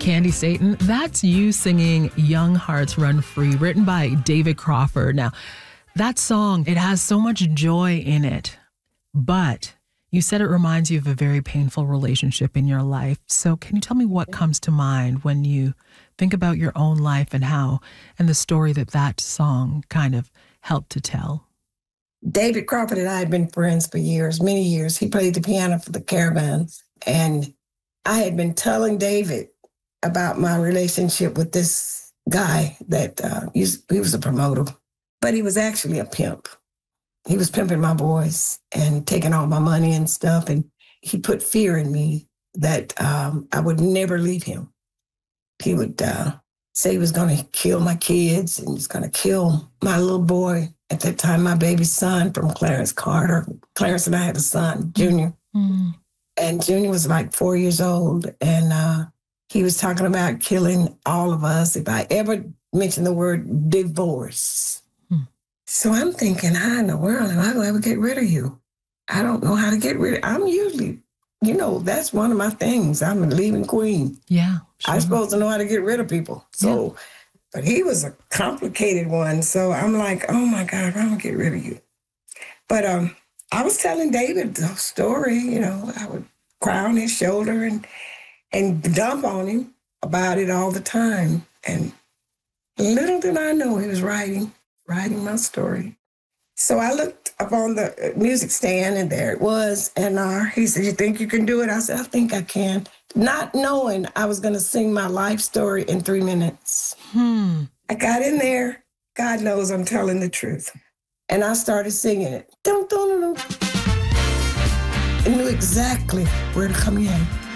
Candi Staton, that's you singing Young Hearts Run Free, written by David Crawford. Now, that song, it has so much joy in it, but you said it reminds you of a very painful relationship in your life. So can you tell me what comes to mind when you think about your own life and the story that song kind of helped to tell? David Crawford and I had been friends for years, many years. He played the piano for the Caravans. And I had been telling David about my relationship with this guy that he was a promoter, but he was actually a pimp. He was pimping my boys and taking all my money and stuff. And he put fear in me that I would never leave him. He would say he was going to kill my kids and he was going to kill my little boy. At that time, my baby son from Clarence Carter. Clarence and I had a son, Junior. Mm. And Junior was like 4 years old. And he was talking about killing all of us if I ever mentioned the word divorce. Mm. So I'm thinking, how in the world am I going to ever get rid of you? I don't know how to get rid of I'm usually, that's one of my things. I'm a leaving queen. Yeah. Sure. I'm supposed to know how to get rid of people. So, yeah. But he was a complicated one. So I'm like, oh my God, I'm going to get rid of you. But I was telling David the story, I would cry on his shoulder and dump on him about it all the time. And little did I know he was writing my story. So I looked up on the music stand and there it was. And he said, you think you can do it? I said, I think I can. Not knowing I was going to sing my life story in 3 minutes. I got in there. God knows I'm telling the truth. And I started singing it. Dun, dun, dun, dun. I knew exactly where to come in.